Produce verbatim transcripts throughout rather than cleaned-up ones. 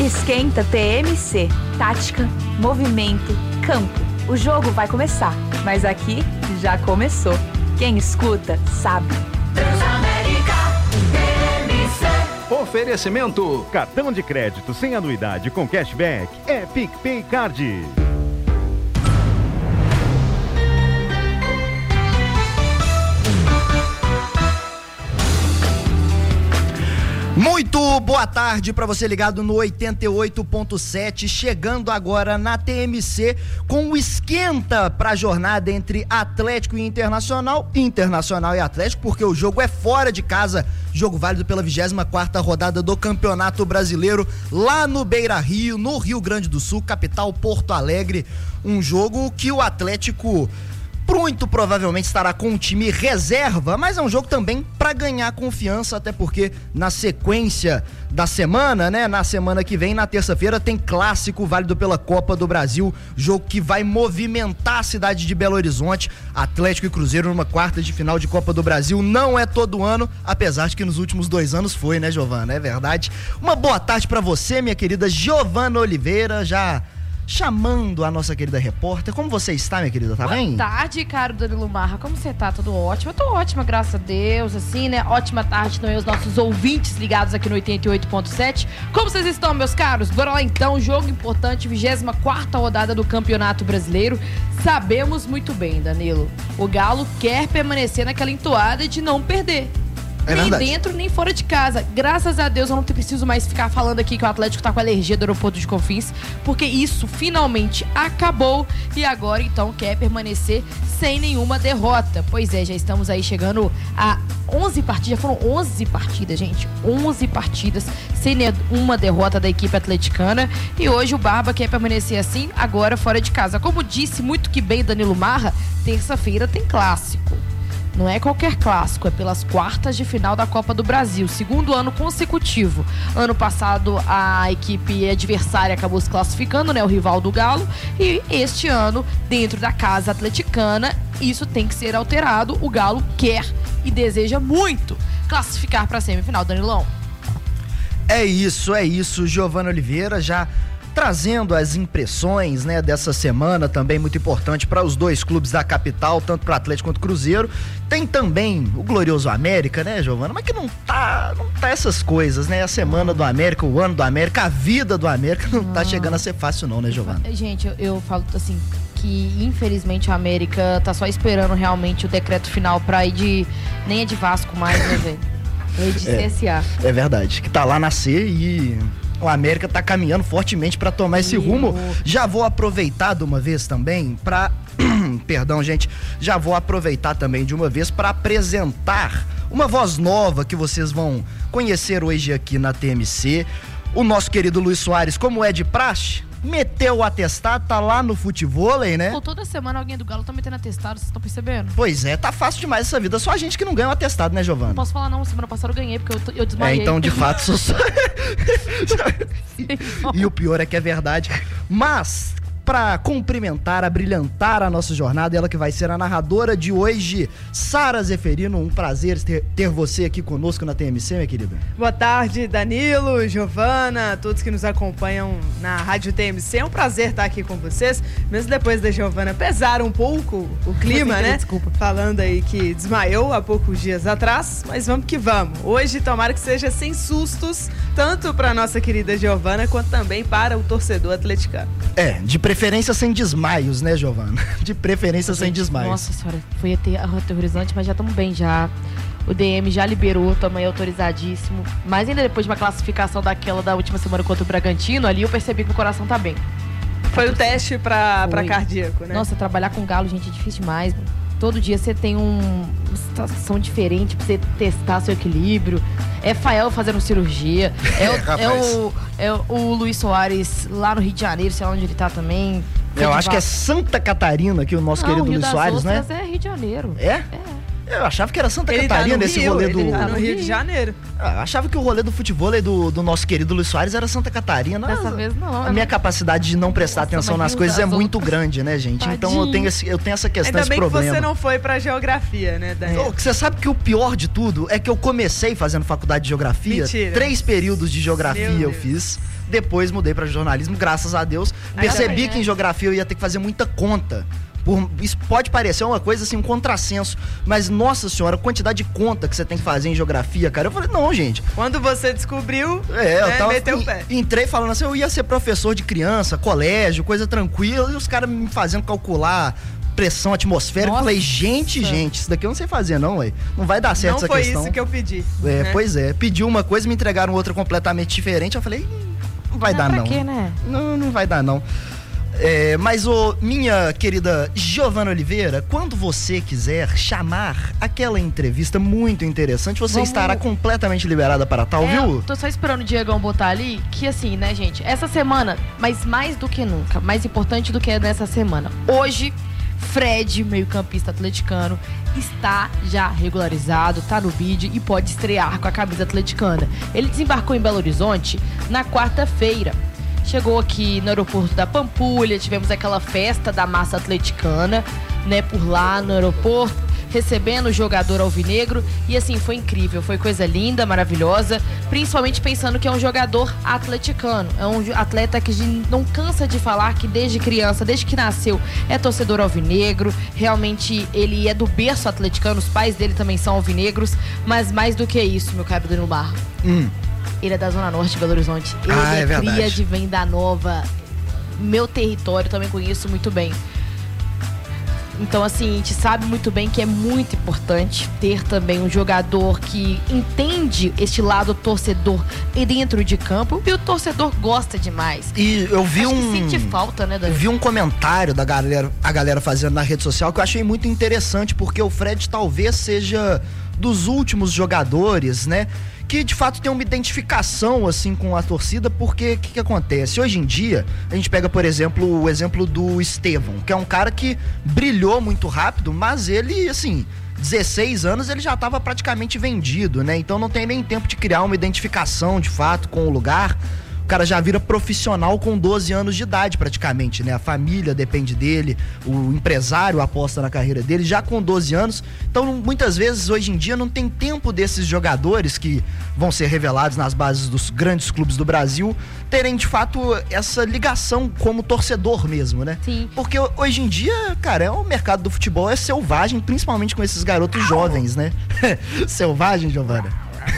Esquenta T M C. Tática, movimento, campo. O jogo vai começar, mas aqui já começou. Quem escuta, sabe. Transamérica T M C. Oferecimento. Cartão de crédito sem anuidade com cashback é PicPay Card. Muito boa tarde para você ligado no oitenta e oito ponto sete, chegando agora na T M C com o esquenta para a jornada entre Atlético e Internacional, Internacional e Atlético, porque o jogo é fora de casa, jogo válido pela vigésima quarta rodada do Campeonato Brasileiro, lá no Beira-Rio, no Rio Grande do Sul, capital Porto Alegre, um jogo que o Atlético muito provavelmente estará com um time reserva, mas é um jogo também para ganhar confiança, até porque na sequência da semana, né, na semana que vem, na terça-feira, tem clássico válido pela Copa do Brasil, jogo que vai movimentar a cidade de Belo Horizonte. Atlético e Cruzeiro numa quarta de final de Copa do Brasil, não é todo ano, apesar de que nos últimos dois anos foi, né, Giovana? É verdade. Uma boa tarde para você, minha querida Giovana Oliveira, já chamando a nossa querida repórter. Como você está, minha querida? Tá Boa bem? Boa tarde, caro Danilo Marra. Como você tá? Tudo ótimo? Eu tô ótima, graças a Deus, assim, né? Ótima tarde também aos nossos ouvintes ligados aqui no oitenta e oito ponto sete. Como vocês estão, meus caros? Bora lá então, jogo importante, vigésima quarta rodada do Campeonato Brasileiro. Sabemos muito bem, Danilo, o Galo quer permanecer naquela entoada de não perder. É nem verdade. Dentro, nem fora de casa. Graças a Deus eu não preciso mais ficar falando aqui que o Atlético tá com a alergia do aeroporto de Confins, porque isso finalmente acabou e agora então quer permanecer sem nenhuma derrota. Pois é, já estamos aí chegando a onze partidas, já foram onze partidas, gente. onze partidas sem nenhuma derrota da equipe atleticana e hoje o Barba quer permanecer assim, agora fora de casa. Como disse muito que bem Danilo Marra, terça-feira tem clássico. Não é qualquer clássico, é pelas quartas de final da Copa do Brasil, segundo ano consecutivo. Ano passado a equipe adversária acabou se classificando, né, o rival do Galo, e este ano, dentro da casa atleticana, isso tem que ser alterado. O Galo quer e deseja muito classificar para a semifinal, Danilão. É isso, é isso, Giovana Oliveira, já trazendo as impressões, né, dessa semana, também muito importante para os dois clubes da capital, tanto para Atlético quanto Cruzeiro. Tem também o glorioso América, né, Giovana? Mas que não tá, não tá essas coisas, né? A semana do América, o ano do América, a vida do América não, não. tá chegando a ser fácil não, né, Giovana? Gente, eu, eu falo assim, que infelizmente a América tá só esperando realmente o decreto final para ir de... nem é de Vasco mais, né, velho? É de C S A. É, é verdade, que tá lá na C e... o América tá caminhando fortemente para tomar esse rumo. Já vou aproveitar de uma vez também para... Perdão, gente. Já vou aproveitar também de uma vez para apresentar uma voz nova que vocês vão conhecer hoje aqui na T M C. O nosso querido Luiz Soares, como é de praxe, meteu o atestado, tá lá no futevôlei, né? Pô, toda semana alguém do Galo tá metendo atestado, vocês estão percebendo? Pois é, tá fácil demais essa vida. Só a gente que não ganha um atestado, né, Giovana? Não posso falar não, semana passada eu ganhei, porque eu, eu desmaiei. É, então de fato sou só... E o pior é que é verdade. Mas... para cumprimentar, abrilhantar a nossa jornada, ela que vai ser a narradora de hoje, Sara Zeferino. Um prazer ter, ter você aqui conosco na T M C, minha querida. Boa tarde, Danilo, Giovana, todos que nos acompanham na Rádio T M C. É um prazer estar aqui com vocês, mesmo depois da Giovana pesar um pouco o clima, né? Desculpa. Falando aí que desmaiou há poucos dias atrás, mas vamos que vamos. Hoje, tomara que seja sem sustos, tanto para nossa querida Giovana, quanto também para o torcedor atleticano. É, de preferência sem desmaios, né, Giovana? De preferência sem desmaios. Nossa senhora, foi aterrorizante, mas já estamos bem já. O D M já liberou, estamos aí autorizadíssimo. Mas ainda depois de uma classificação daquela da última semana contra o Bragantino, ali eu percebi que o coração tá bem. Foi o teste pra, pra cardíaco, né? Nossa, trabalhar com Galo, gente, é difícil demais, mano. Todo dia você tem um, uma situação diferente pra você testar seu equilíbrio. É Fael fazendo cirurgia. É, o, é, o, é o Luiz Soares lá no Rio de Janeiro, sei lá onde ele tá também. Eu acho que é Santa Catarina aqui, o nosso Não, querido Rio Luiz das Soares, Ostras, né? É Rio de Janeiro. É? É. Eu achava que era Santa Ele Catarina tá no esse Rio, rolê ele do... tá no Rio de Janeiro. Eu achava que o rolê do futebol do, do nosso querido Luiz Soares era Santa Catarina. Dessa Mas vez não. a minha capacidade de não prestar Nossa, atenção mas nas Rio coisas é das muito outras. grande, né, gente? Tadinho. Então eu tenho, esse, eu tenho essa questão, Ainda esse bem problema. que você não foi pra geografia, né, Daniel? Ô, Você sabe que o pior de tudo é que eu comecei fazendo faculdade de geografia. Mentira. Três períodos de geografia Meu eu Deus. fiz. Depois mudei pra jornalismo, graças a Deus. Ainda Percebi bem, que né? em geografia eu ia ter que fazer muita conta. Por, isso pode parecer uma coisa assim, um contrassenso. Mas, nossa senhora, a quantidade de conta que você tem que fazer em geografia, cara. Eu falei, não, gente. Quando você descobriu, É, eu né, tava, meteu o en- pé. entrei falando assim, eu ia ser professor de criança, colégio, coisa tranquila. E os caras me fazendo calcular pressão atmosférica. Eu Nossa. falei, gente, gente, isso daqui eu não sei fazer não, ué. Não vai dar certo Não essa foi questão. isso que eu pedi. É, né? pois é. Pediu uma coisa, me entregaram outra completamente diferente. Eu falei, "Ih, não vai Ah, dar pra não. quê, né? Não, não vai dar não. É, mas, ô, minha querida Giovana Oliveira, quando você quiser chamar aquela entrevista muito interessante, você Vamos- estará completamente liberada para tal, É, viu? eu tô só esperando o Diegão botar ali, que assim, né, gente, essa semana, mas mais do que nunca, mais importante do que nessa semana, hoje, Fred, meio-campista atleticano, está já regularizado, tá no bid e pode estrear com a camisa atleticana. Ele desembarcou em Belo Horizonte na quarta-feira. Chegou aqui no aeroporto da Pampulha, tivemos aquela festa da massa atleticana, né, por lá no aeroporto, recebendo o jogador alvinegro, e assim, foi incrível, foi coisa linda, maravilhosa, principalmente pensando que é um jogador atleticano, é um jo- atleta que a gente não cansa de falar que desde criança, desde que nasceu, é torcedor alvinegro, realmente ele é do berço atleticano, os pais dele também são alvinegros, mas mais do que isso, meu caro Danilo Barro, Hum. ele é da Zona Norte de Belo Horizonte. Ele Ah, é é, verdade. cria de Venda Nova. Meu território também conheço muito bem. Então, assim, a gente sabe muito bem que é muito importante ter também um jogador que entende este lado torcedor dentro de campo. E o torcedor gosta demais. E eu vi Acho um... que sente falta, né, Eu Dani? vi um comentário da galera, a galera fazendo na rede social que eu achei muito interessante, porque o Fred talvez seja dos últimos jogadores, né, que de fato tem uma identificação assim com a torcida, porque o que, que acontece? Hoje em dia, a gente pega, por exemplo, o exemplo do Estevão, que é um cara que brilhou muito rápido, mas ele, assim, dezesseis anos ele já estava praticamente vendido, né? Então não tem nem tempo de criar uma identificação de fato com o lugar. O cara já vira profissional com doze anos de idade praticamente, né? A família depende dele, o empresário aposta na carreira dele já com doze anos. Então, muitas vezes, hoje em dia, não tem tempo desses jogadores que vão ser revelados nas bases dos grandes clubes do Brasil terem, de fato, essa ligação como torcedor mesmo, né? Sim. Porque hoje em dia, cara, é o mercado do futebol é selvagem, principalmente com esses garotos jovens, né? Selvagem, Giovana?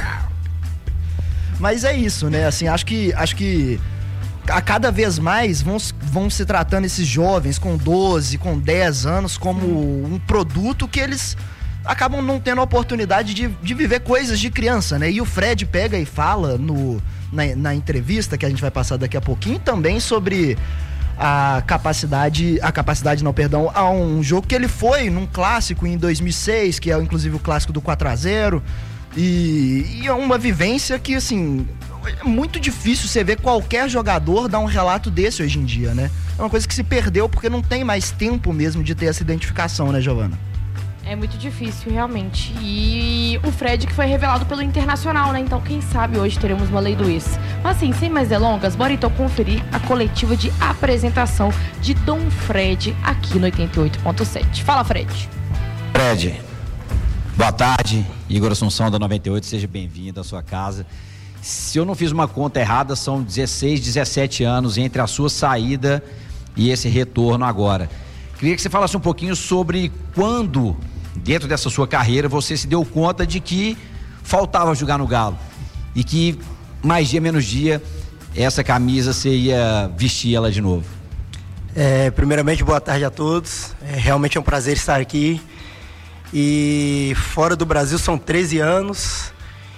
Mas é isso, né? Assim, acho que, acho que a cada vez mais vão, vão se tratando esses jovens com doze, com dez anos como um produto que eles acabam não tendo a oportunidade de, de viver coisas de criança, né? E o Fred pega e fala no, na, na entrevista que a gente vai passar daqui a pouquinho também sobre a capacidade, a capacidade não, perdão, a um jogo que ele foi num clássico em dois mil e seis, que é inclusive o clássico do quatro a zero. E, e é uma vivência que, assim, é muito difícil você ver qualquer jogador dar um relato desse hoje em dia, né? É uma coisa que se perdeu porque não tem mais tempo mesmo de ter essa identificação, né, Giovana? É muito difícil, realmente. E o Fred que foi revelado pelo Internacional, né? Então, quem sabe hoje teremos uma lei do ex. Mas assim, sem mais delongas, bora então conferir a coletiva de apresentação de Dom Fred aqui no oitenta e oito ponto sete. Fala, Fred. Fred, boa tarde. Igor Assunção da noventa e oito, seja bem-vindo à sua casa. Se eu não fiz uma conta errada, são dezesseis, dezessete anos entre a sua saída e esse retorno agora. Queria que você falasse um pouquinho sobre quando, dentro dessa sua carreira, você se deu conta de que faltava jogar no Galo e que mais dia menos dia essa camisa você ia vestir ela de novo. É, primeiramente, boa tarde a todos. É, realmente é um prazer estar aqui. E fora do Brasil são treze anos.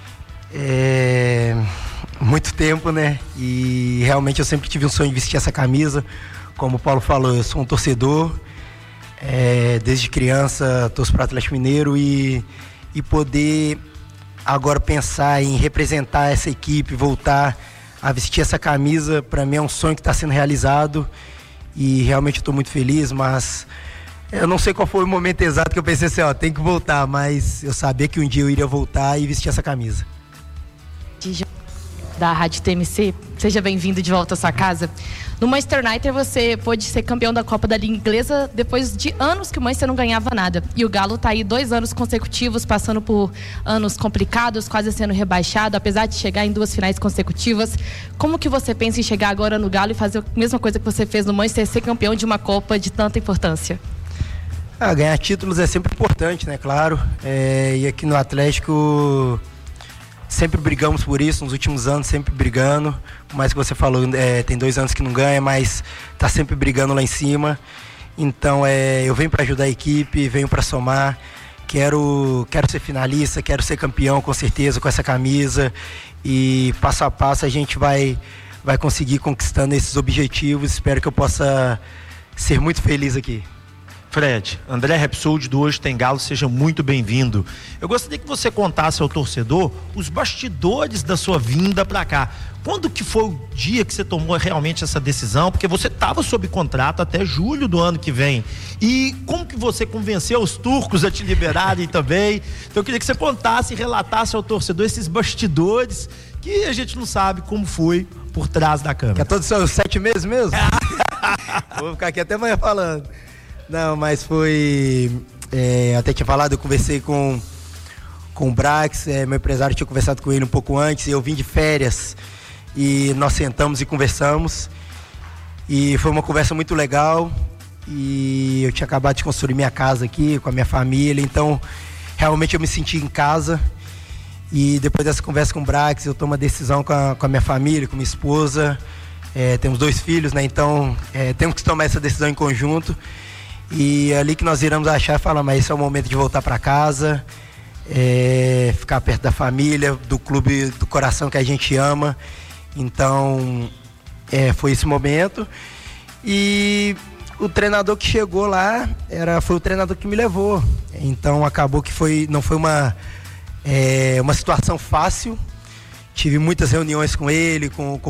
É, muito tempo, né? E realmente eu sempre tive um sonho de vestir essa camisa. Como o Paulo falou, eu sou um torcedor. É, desde criança torço para o Atlético Mineiro e, e poder agora pensar em representar essa equipe, voltar a vestir essa camisa, para mim é um sonho que está sendo realizado e realmente estou muito feliz, mas Eu não sei qual foi o momento exato que eu pensei assim, ó, tem que voltar, mas eu sabia que um dia eu iria voltar e vestir essa camisa. Da Rádio T M C, seja bem-vindo de volta à sua casa. No Manchester United você pôde ser campeão da Copa da Liga Inglesa depois de anos que o Manchester não ganhava nada. E o Galo tá aí dois anos consecutivos, passando por anos complicados, quase sendo rebaixado, apesar de chegar em duas finais consecutivas. Como que você pensa em chegar agora no Galo e fazer a mesma coisa que você fez no Manchester, ser campeão de uma Copa de tanta importância? Ah, ganhar títulos é sempre importante, né? Claro. É, e aqui no Atlético sempre brigamos por isso, nos últimos anos sempre brigando, por mais que você falou, é, tem dois anos que não ganha, mas tá sempre brigando lá em cima. Então é, eu venho para ajudar a equipe, venho para somar, quero, quero ser finalista, quero ser campeão com certeza com essa camisa, e passo a passo a gente vai, vai conseguir conquistando esses objetivos. Espero que eu possa ser muito feliz aqui. Fred, André Repsold do Hoje Tem Galo, seja muito bem-vindo. Eu gostaria que você contasse ao torcedor os bastidores da sua vinda para cá. Quando que foi o dia que você tomou realmente essa decisão? Porque você estava sob contrato até julho do ano que vem. E como que você convenceu os turcos a te liberarem também? Então eu queria que você contasse e relatasse ao torcedor esses bastidores que a gente não sabe como foi por trás da câmera. Que é todos os sete meses mesmo? Vou ficar aqui até amanhã falando. Não, mas foi... É, até tinha falado, eu conversei com, com o Brax, é, meu empresário tinha conversado com ele um pouco antes, eu vim de férias e nós sentamos e conversamos. E foi uma conversa muito legal e eu tinha acabado de construir minha casa aqui com a minha família, então realmente eu me senti em casa. E depois dessa conversa com o Brax, eu tomo a decisão com a, com a minha família, com minha esposa, é, temos dois filhos, né? Então é, temos que tomar essa decisão em conjunto. E ali que nós iremos achar e falar, mas esse é o momento de voltar para casa, é, ficar perto da família, do clube do coração que a gente ama. Então, é, foi esse momento. E o treinador que chegou lá era, foi o treinador que me levou. Então, acabou que foi, não foi uma, é, uma situação fácil. Tive muitas reuniões com ele, com, com